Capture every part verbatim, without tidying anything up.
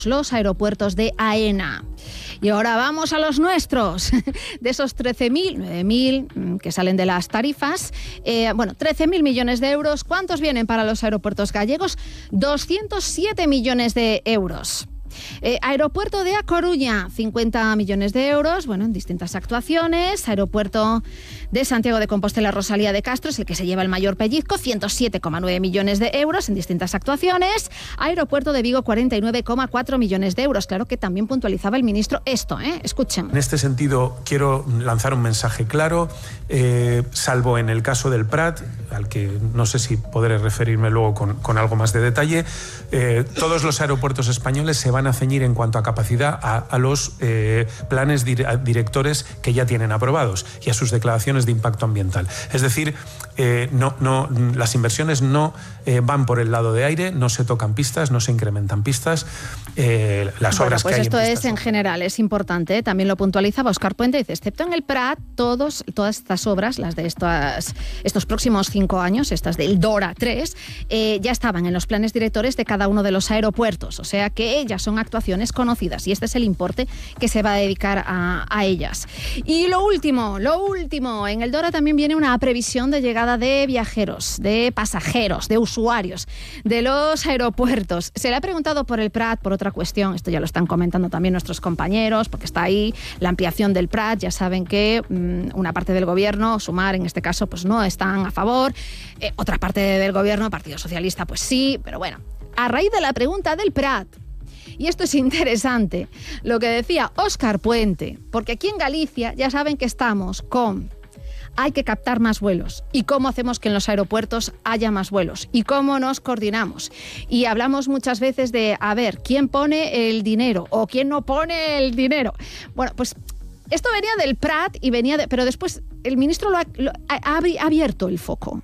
los aeropuertos de AENA. Y ahora vamos a los nuestros. De esos trece mil, nueve mil que salen de las tarifas, eh, bueno, trece mil millones de euros. ¿Cuántos vienen para los aeropuertos gallegos? doscientos siete millones de euros. Eh, aeropuerto de A Coruña, cincuenta millones de euros, bueno, en distintas actuaciones. Aeropuerto de Santiago de Compostela, Rosalía de Castro, es el que se lleva el mayor pellizco, ciento siete coma nueve millones de euros en distintas actuaciones. Aeropuerto de Vigo, cuarenta y nueve coma cuatro millones de euros. Claro que también puntualizaba el ministro esto, ¿eh? Escuchen. En este sentido, quiero lanzar un mensaje claro, eh, salvo en el caso del Prat, al que no sé si podré referirme luego con, con algo más de detalle. Eh, todos los aeropuertos españoles se van a ceñir en cuanto a capacidad a, a los eh, planes dir- directores que ya tienen aprobados y a sus declaraciones de impacto ambiental. Es decir, eh, no, no, las inversiones no eh, van por el lado de aire, no se tocan pistas, no se incrementan pistas. Eh, las bueno, obras pues que hay esto en es pistas en general, es importante, ¿eh? También lo puntualizaba Óscar Puente, dice, excepto en el Prat, todos, todas estas obras, las de estas, estos próximos cinco años, estas del DORA tres, eh, ya estaban en los planes directores de cada uno de los aeropuertos, o sea que ya son actuaciones conocidas y este es el importe que se va a dedicar a, a ellas. Y lo último, lo último, en el DORA también viene una previsión de llegada de viajeros, de pasajeros, de usuarios de los aeropuertos. Se le ha preguntado por el Prat, por otra cuestión, esto ya lo están comentando también nuestros compañeros, porque está ahí la ampliación del Prat, ya saben que mmm, una parte del gobierno, Sumar en este caso, pues no están a favor, eh, otra parte del gobierno, Partido Socialista, pues sí, pero bueno, a raíz de la pregunta del Prat, y esto es interesante, lo que decía Óscar Puente, porque aquí en Galicia ya saben que estamos con hay que captar más vuelos y cómo hacemos que en los aeropuertos haya más vuelos y cómo nos coordinamos. Y hablamos muchas veces de, a ver, ¿quién pone el dinero o quién no pone el dinero? Bueno, pues esto venía del Prat y venía de, pero después el ministro lo ha, lo, ha, ha abierto el foco.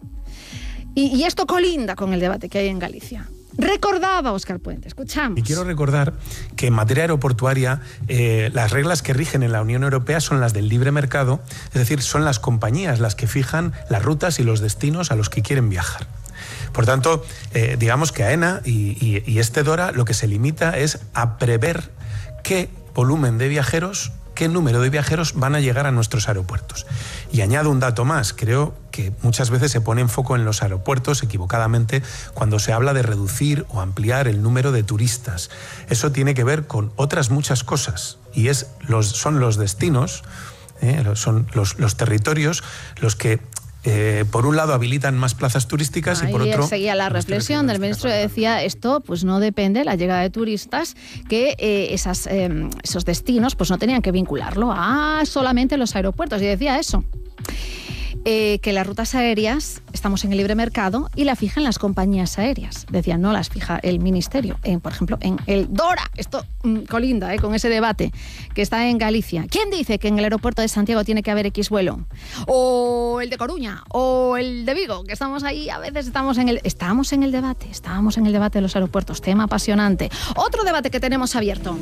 Y, y esto colinda con el debate que hay en Galicia. Recordaba Óscar Puente, escuchamos. Y quiero recordar que en materia aeroportuaria eh, las reglas que rigen en la Unión Europea son las del libre mercado, es decir, son las compañías las que fijan las rutas y los destinos a los que quieren viajar. Por tanto, eh, digamos que AENA y, y, y este DORA lo que se limita es a prever qué volumen de viajeros, qué número de viajeros van a llegar a nuestros aeropuertos. Y añado un dato más, creo que muchas veces se pone en foco en los aeropuertos equivocadamente cuando se habla de reducir o ampliar el número de turistas. Eso tiene que ver con otras muchas cosas y es los, son los destinos, eh, son los, los territorios los que Eh, por un lado habilitan más plazas turísticas Ahí y por otro... seguía la reflexión del ministro, decía esto pues no depende, la llegada de turistas, que eh, esas, eh, esos destinos pues no tenían que vincularlo a solamente los aeropuertos, y decía eso. Eh, que las rutas aéreas estamos en el libre mercado y la fijan las compañías aéreas. Decía, no las fija el ministerio. Eh, por ejemplo, en el DORA, esto mmm, colinda eh, con ese debate que está en Galicia. ¿Quién dice que en el aeropuerto de Santiago tiene que haber X vuelo? O el de Coruña, o el de Vigo, que estamos ahí, a veces estamos en el... Estamos en el debate, estábamos en el debate de los aeropuertos, tema apasionante. Otro debate que tenemos abierto.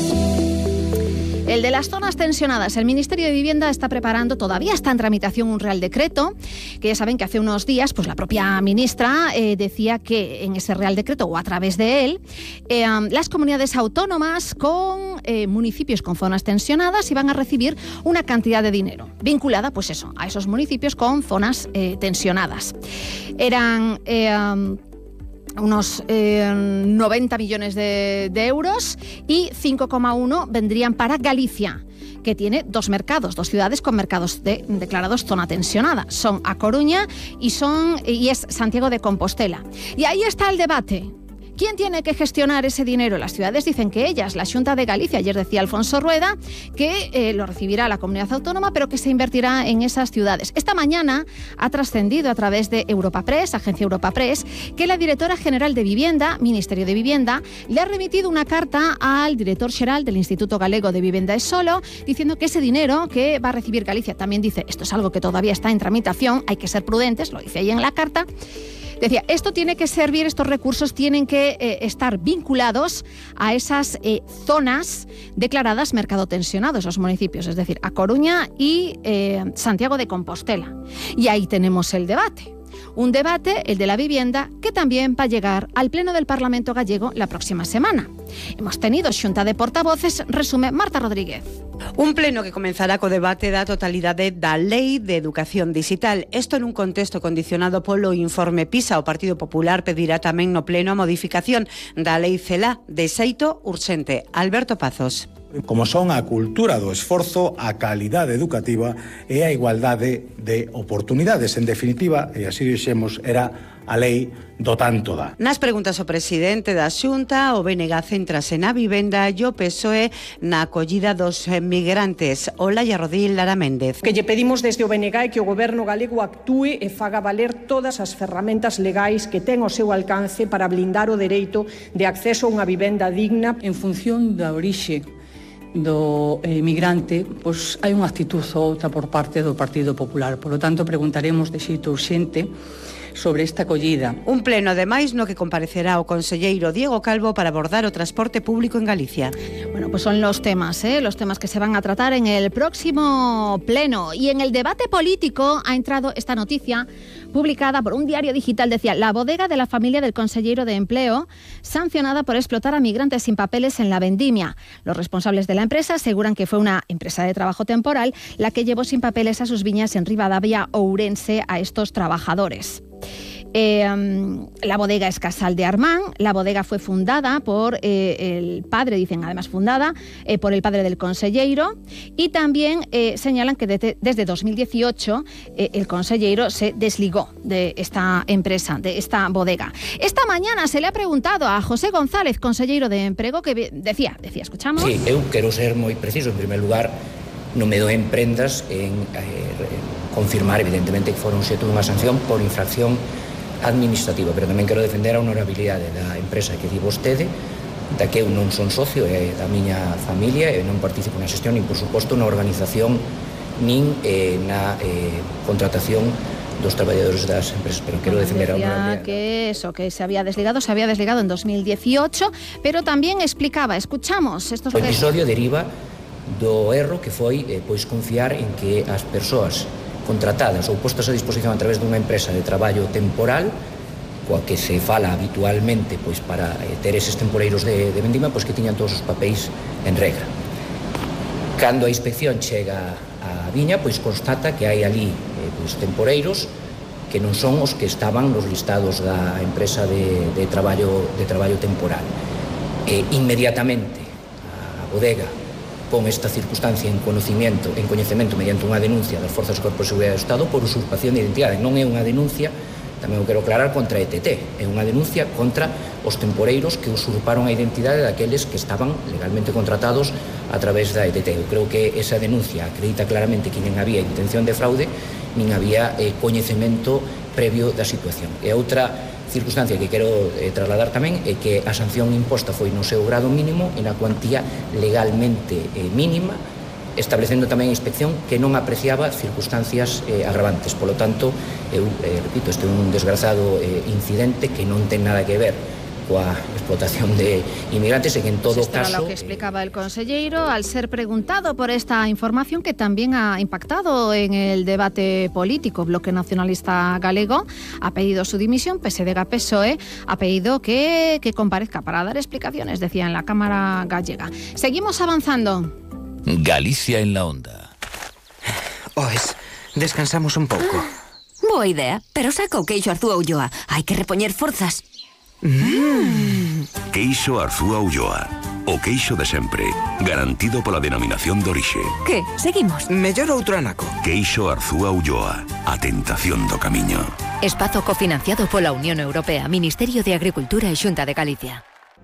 El de las zonas tensionadas. El Ministerio de Vivienda está preparando, todavía está en tramitación, un Real Decreto, que ya saben que hace unos días pues la propia ministra eh, decía que en ese Real Decreto, o a través de él, eh, las comunidades autónomas con eh, municipios con zonas tensionadas iban a recibir una cantidad de dinero vinculada, pues eso, a esos municipios con zonas eh, tensionadas. Eran... Eh, um, unos eh, noventa millones de, de euros y cinco coma uno vendrían para Galicia, que tiene dos mercados, dos ciudades con mercados de, declarados zona tensionada. Son A Coruña y, son, y es Santiago de Compostela. Y ahí está el debate. ¿Quién tiene que gestionar ese dinero? Las ciudades dicen que ellas, la Xunta de Galicia. Ayer decía Alfonso Rueda que eh, lo recibirá la comunidad autónoma, pero que se invertirá en esas ciudades. Esta mañana ha trascendido a través de Europa Press, agencia Europa Press, que la directora general de Vivienda, Ministerio de Vivienda, le ha remitido una carta al director xeral del Instituto Galego de Vivienda e Solo, diciendo que ese dinero que va a recibir Galicia, también dice, esto es algo que todavía está en tramitación, hay que ser prudentes, lo dice ahí en la carta. Decía, esto tiene que servir, estos recursos tienen que eh, estar vinculados a esas eh, zonas declaradas mercado tensionado, esos municipios, es decir, A Coruña y eh, Santiago de Compostela. Y ahí tenemos el debate. Un debate, el de la vivienda, que también va a llegar al Pleno del Parlamento gallego la próxima semana. Hemos tenido xunta de portavoces, resume Marta Rodríguez. Un pleno que comenzará co debate da totalidade da Lei de Educación Digital. Isto nun contexto condicionado polo informe PISA. O Partido Popular pedirá tamén no pleno a modificación da Lei CELA de xeito urxente. Alberto Pazos. Como son a cultura do esforzo, a calidade educativa e a igualdade de oportunidades. En definitiva, e así dixemos, era a lei do tanto dá. Nas preguntas ao presidente da Xunta, o B N G céntrase na vivenda e o P S O E na acollida dos migrantes. Olaya Rodil, Lara Méndez. Que lle pedimos desde o B N G é que o Goberno galego actúe e faga valer todas as ferramentas legais que ten ao seu alcance para blindar o dereito de acceso a unha vivenda digna. En función da orixe do eh, migrante, pois hai unha actitud ou outra por parte do Partido Popular. Por lo tanto, preguntaremos de xeito urxente sobre esta acollida. Un pleno, ademais, no que comparecerá o conselleiro Diego Calvo para abordar o transporte público en Galicia. Bueno, pues son los temas, ¿eh? los temas que se van a tratar en el próximo pleno. Y en el debate político ha entrado esta noticia publicada por un diario digital. Decía: la bodega de la familia del consellero de Empleo sancionada por explotar a migrantes sin papeles en la vendimia. Los responsables de la empresa aseguran que fue una empresa de trabajo temporal la que llevó sin papeles a sus viñas en Ribadavia, Ourense, a estos trabajadores. Eh, la bodega es Casal de Armán. La bodega fue fundada por eh, el padre, dicen además fundada eh, por el padre del conselleiro, y también eh, señalan que desde, desde dos mil dieciocho eh, el conselleiro se desligó de esta empresa, de esta bodega. Esta mañana se le ha preguntado a José González, conselleiro de Emprego, que decía, decía, escuchamos. Sí, eu quero ser moi preciso. En primer lugar, non me dou en prendas en eh, confirmar, evidentemente, que foron xeito dunha sanción por infracción administrativa, pero tamén quero defender a honorabilidade da empresa que di vostede, da que eu non son socio, é da miña familia, e non participo na xestión, nin, por suposto, na organización, nin eh, na eh, contratación dos traballadores das empresas, pero quero defender a honorabilidade. Que eso, que se había desligado, se había desligado en dos mil dieciocho, pero tamén explicaba, escuchamos, estos o episodio deriva do erro que foi eh, pois confiar en que as persoas contratadas ou postas a disposición a través dunha empresa de traballo temporal, coa que se fala habitualmente pois para eh, ter eses temporeiros de, de vendima, pois que tiñan todos os papéis en regra. Cando a inspección chega á viña, pois constata que hai ali eh, pois temporeiros que non son os que estaban nos listados da empresa de, de traballo de traballo temporal. E inmediatamente a bodega pon esta circunstancia en conocimiento, en coñecemento mediante unha denuncia das Forzas e Corpos de Seguridade do Estado por usurpación de identidade. Non é unha denuncia, tamén o quero aclarar, contra E T T, é unha denuncia contra os temporeiros que usurparon a identidade daqueles que estaban legalmente contratados a través da E T T. Eu creo que esa denuncia acredita claramente que nin había intención de fraude, nin había eh, coñecemento previo da situación. E outra circunstancia que quero eh, trasladar tamén é que a sanción imposta foi no seu grado mínimo e na cuantía legalmente eh, mínima, establecendo tamén a inspección que non apreciaba circunstancias eh, agravantes. Por lo tanto, eu eh, repito, este é un desgrazado eh, incidente que non ten nada que ver coa explotación de inmigrantes e que en todo Esto caso... Era lo que explicaba el conselleiro al ser preguntado por esta información que también ha impactado en el debate político. Bloque Nacionalista Galego ha pedido su dimisión, P S D G P S O E ha pedido que, que comparezca para dar explicaciones, decía en la Cámara gallega. Seguimos avanzando. Galicia en la onda. Oes, descansamos un pouco. Boa idea, pero saca o queixo Arzúa Ulloa. Hai que repoñer forzas. Mm. Queixo Arzúa Ulloa. O queixo de sempre, garantido pola denominación de orixe. Que? Seguimos? Mellor outro anaco. Queixo Arzúa Ulloa. A tentación do camiño. Espazo cofinanciado pola Unión Europea, Ministerio de Agricultura e Xunta de Galicia.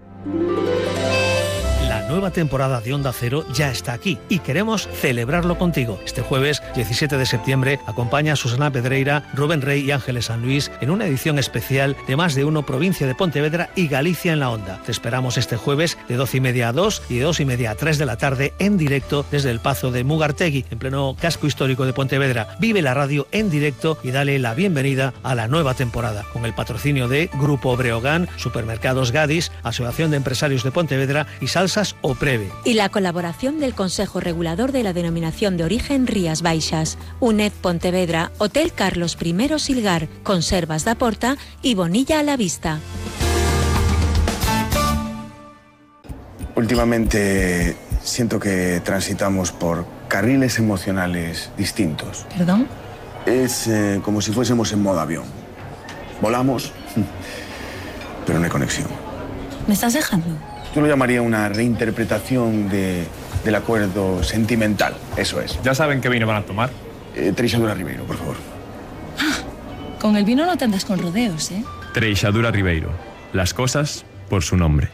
La nueva temporada de Onda Cero ya está aquí y queremos celebrarlo contigo. Este jueves, diecisiete de septiembre, acompaña a Susana Pedreira, Rubén Rey y Ángeles San Luis en una edición especial de Más de Uno, provincia de Pontevedra y Galicia en la Onda. Te esperamos este jueves de doce y media a dos y de dos y media a tres de la tarde en directo desde el Pazo de Mugartegui, en pleno casco histórico de Pontevedra. Vive la radio en directo y dale la bienvenida a la nueva temporada, con el patrocinio de Grupo Breogán, Supermercados Gadis, Asociación de Empresarios de Pontevedra y Salsas Viajes o Preve. Y la colaboración del Consejo Regulador de la Denominación de Origen Rías Baixas, UNED Pontevedra, Hotel Carlos I Silgar, Conservas da Porta y Bonilla a la Vista. Últimamente siento que transitamos por carriles emocionales distintos. ¿Perdón? Es eh, como si fuésemos en modo avión. Volamos, pero no hay conexión. ¿Me estás dejando? Yo lo llamaría una reinterpretación de, del acuerdo sentimental, eso es. ¿Ya saben qué vino van a tomar? Eh, Treixadura Ribeiro, por favor. Ah, con el vino no te andas con rodeos, ¿eh? Treixadura Ribeiro. Las cosas por su nombre.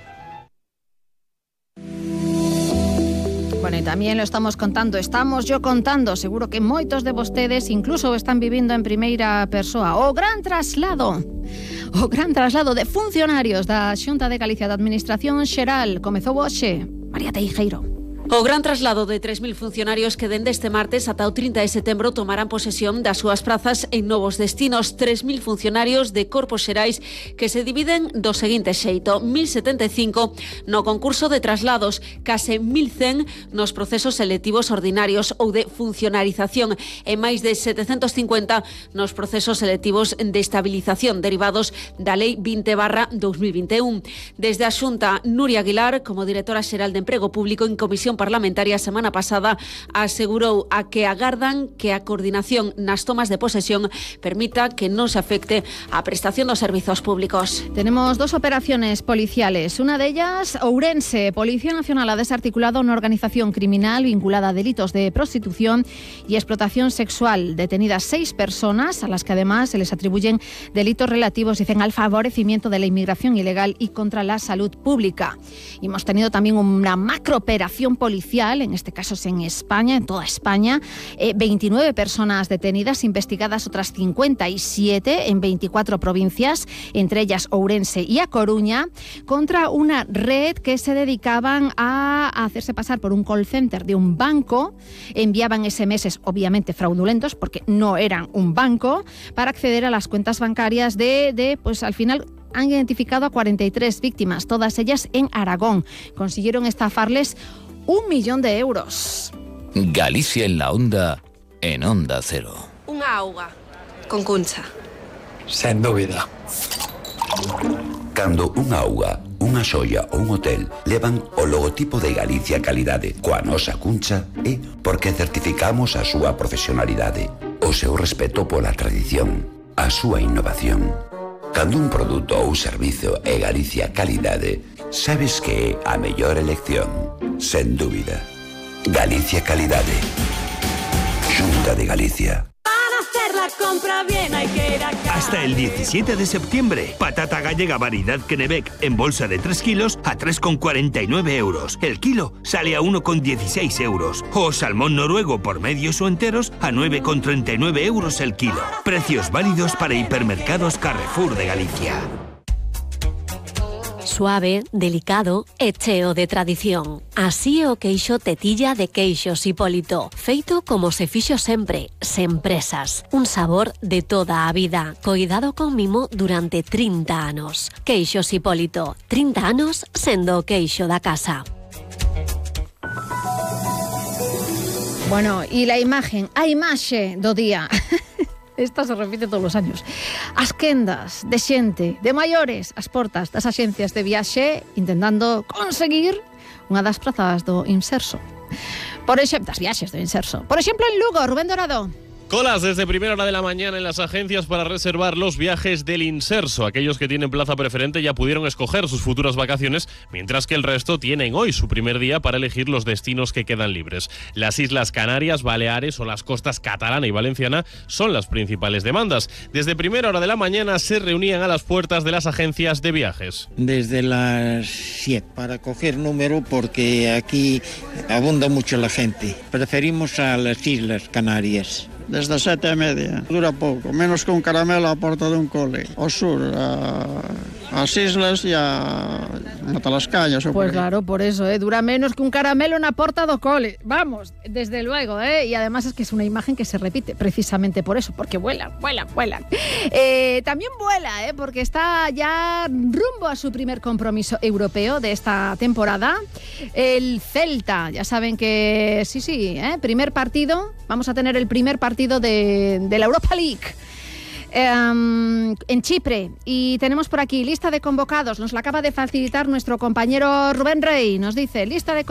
Bueno, y tamén lo estamos contando, estamos yo contando, seguro que moitos de vostedes incluso están vivindo en primeira persoa o gran traslado, o gran traslado de funcionarios da Xunta de Galicia da Administración Xeral. Comezou hoxe, María Teijeiro. O gran traslado de tres mil funcionarios que dende este martes ata o trinta de setembro tomarán posesión das súas prazas en novos destinos. tres mil funcionarios de corpos xerais que se dividen do seguinte xeito: mil setenta e cinco no concurso de traslados, case mil cen nos procesos selectivos ordinarios ou de funcionarización e máis de setecentos cincuenta nos procesos selectivos de estabilización derivados da Lei vinte barra dous mil vinte e un. Desde a Xunta, Nuria Aguilar, como directora xeral de Emprego Público en Comisión Parlamentaria a semana pasada, asegurou a que agardan que a coordinación nas tomas de posesión permita que non se afecte a prestación dos servizos públicos. Tenemos dos operaciones policiales. Una de ellas, Ourense. Policía Nacional ha desarticulado una organización criminal vinculada a delitos de prostitución y explotación sexual. Detenidas seis personas, a las que además se les atribuyen delitos relativos, dicen, al favorecimiento de la inmigración ilegal y contra la salud pública. Y hemos tenido también una macrooperación policial policial, en este caso es en España, en toda España, eh, veintinueve personas detenidas, investigadas otras cincuenta y siete en veinticuatro provincias, entre ellas Ourense y A Coruña, contra una red que se dedicaban a hacerse pasar por un call center de un banco, enviaban ese eme eses obviamente fraudulentos porque no eran un banco, para acceder a las cuentas bancarias de, de pues al final han identificado a cuarenta y tres víctimas, todas ellas en Aragón. Consiguieron estafarles un millón de euros. Galicia en la onda, en Onda Cero. Unha auga, con cuncha. Sen dúbida. Cando unha auga, unha xoia ou un hotel levan o logotipo de Galicia Calidade coa nosa cuncha, é porque certificamos a súa profesionalidade, o seu respeto pola tradición, a súa innovación. Cando un produto ou servizo é Galicia Calidade, sabes que é a mellor elección, sen dúbida. Galicia Calidade. Xunta de Galicia. Hasta el diecisiete de septiembre, patata gallega variedad Kennebec en bolsa de tres kilos a tres con cuarenta y nueve euros. El kilo sale a uno con dieciséis euros. O salmón noruego por medios o enteros a nueve con treinta y nueve euros el kilo. Precios válidos para hipermercados Carrefour de Galicia. Suave, delicado e cheo de tradición. Así é o queixo tetilla de Queixos Hipólito, feito como se fixo sempre, sen presas. Un sabor de toda a vida, coidado con mimo durante trinta anos. Queixos Hipólito, trinta anos sendo o queixo da casa. Bueno, e la imagen, a imaxe do día. Esta se repite todos os años. As quendas de xente, de maiores, as portas das axencias de viaxe intentando conseguir unha das prazas do Inserso. Por exemplo, das viaxes do Inserso. Por exemplo, en Lugo, Rubén Dorado. Colas desde primera hora de la mañana en las agencias para reservar los viajes del Inserso. Aquellos que tienen plaza preferente ya pudieron escoger sus futuras vacaciones, mientras que el resto tienen hoy su primer día para elegir los destinos que quedan libres. Las Islas Canarias, Baleares o las costas catalana y valenciana son las principales demandas. Desde primera hora de la mañana se reunían a las puertas de las agencias de viajes. Desde las siete para coger número porque aquí abunda mucho la gente. Preferimos a las Islas Canarias. Desde sete e media. Dura pouco, menos que un caramelo a porta dun cole. O sur, a as islas e a Matalascañas. Pues claro, por eso, ¿eh? Dura menos que un caramelo na porta do cole. Vamos, desde luego, ¿eh? Y además es que es una imagen que se repite precisamente por eso, porque vuelan, vuelan, vuelan. Eh, también vuela, ¿eh? Porque está ya rumbo a su primer compromiso europeo de esta temporada. El Celta, ya saben que sí, sí, ¿eh? Primer partido, vamos a tener el primer partido de, de la Europa League. Um, en Chipre, y tenemos por aquí lista de convocados, nos la acaba de facilitar nuestro compañero Rubén Rey, nos dice lista de